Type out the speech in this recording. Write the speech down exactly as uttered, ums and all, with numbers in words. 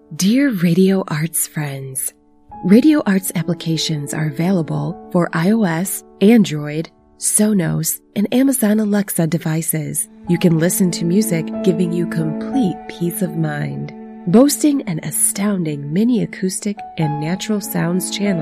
Dear Radio Arts friends, Radio Arts applications are available for iOS, Android, Sonos, and Amazon Alexa devices. You can listen to music giving you complete peace of mind. Boasting an astounding mini acoustic and natural sounds channel